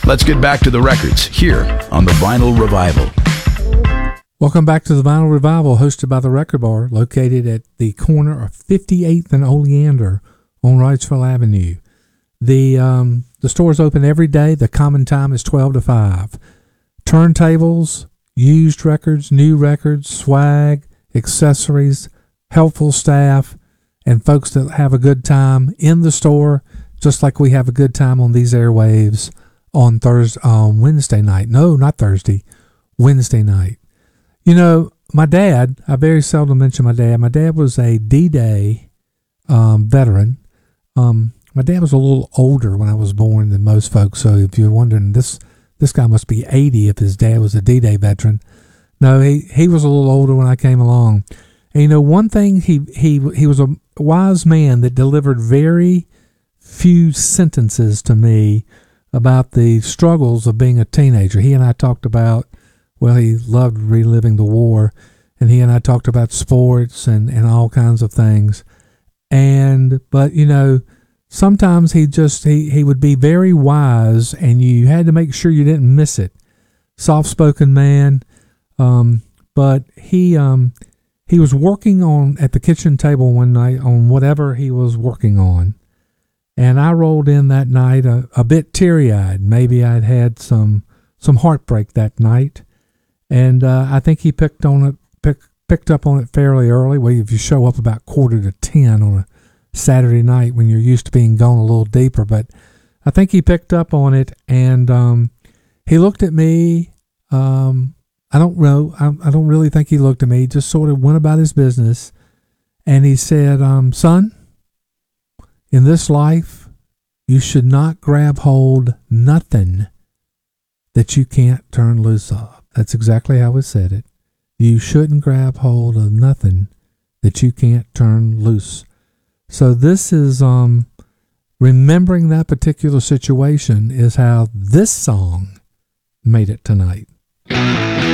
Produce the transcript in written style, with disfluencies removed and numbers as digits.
Let's get back to the records here on the Vinyl Revival. Welcome back to the Vinyl Revival, hosted by the Record Bar, located at the corner of 58th and Oleander on Wrightsville Avenue. The store's open every day. The common time is 12 to 5. Turntables, used records, new records, swag, accessories, helpful staff, and folks that have a good time in the store, just like we have a good time on these airwaves on Wednesday night. No, not Thursday, Wednesday night. You know, my dad, I very seldom mention my dad. My dad was a D-Day veteran. My dad was a little older when I was born than most folks, so if you're wondering, this guy must be 80 if his dad was a D-Day veteran. No, he was a little older when I came along. And you know, one thing, he was a wise man that delivered very few sentences to me about the struggles of being a teenager. He and I talked about, well, he loved reliving the war, and he and I talked about sports and all kinds of things. But you know, sometimes he would be very wise, and you had to make sure you didn't miss it. Soft-spoken man, but he was working at the kitchen table one night on whatever he was working on. And I rolled in that night a bit teary-eyed. Maybe I'd had some heartbreak that night. And I think he picked up on it fairly early. Well, if you show up about 9:45 on a Saturday night when you're used to being gone a little deeper. But I think he picked up on it, and he looked at me. I don't know. I don't really think he looked at me. He just sort of went about his business. And he said, son, in this life, you should not grab hold nothing that you can't turn loose of. That's exactly how he said it. You shouldn't grab hold of nothing that you can't turn loose. So this is remembering that particular situation is how this song made it tonight.